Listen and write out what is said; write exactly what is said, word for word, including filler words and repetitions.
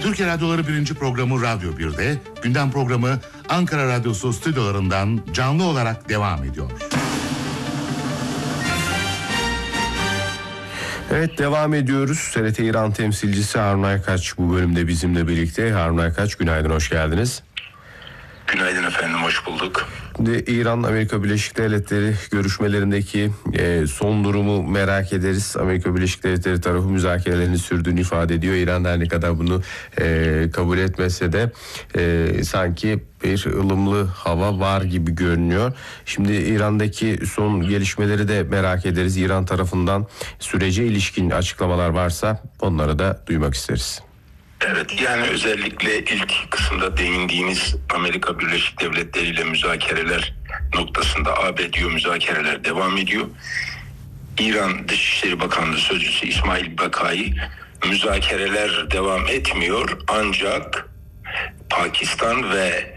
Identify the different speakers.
Speaker 1: Türkiye Radyoları birinci programı Radyo bir'de, gündem programı Ankara Radyosu stüdyolarından canlı olarak devam ediyor.
Speaker 2: Evet, devam ediyoruz. T R T İran temsilcisi Harun Aykaç bu bölümde bizimle birlikte. Harun Aykaç, günaydın, hoş geldiniz.
Speaker 3: Günaydın efendim, hoş bulduk.
Speaker 2: Şimdi İran-Amerika Birleşik Devletleri görüşmelerindeki e, son durumu merak ederiz. Amerika Birleşik Devletleri tarafı müzakerelerini sürdüğünü ifade ediyor. İran her ne kadar bunu e, kabul etmese de e, sanki bir ılımlı hava var gibi görünüyor. Şimdi İran'daki son gelişmeleri de merak ederiz. İran tarafından sürece ilişkin açıklamalar varsa onları da duymak isteriz.
Speaker 3: Evet, yani özellikle ilk kısımda değindiğiniz Amerika Birleşik Devletleri ile müzakereler noktasında A B diyor müzakereler devam ediyor. İran Dışişleri Bakanlığı Sözcüsü İsmail Bakai, müzakereler devam etmiyor ancak Pakistan ve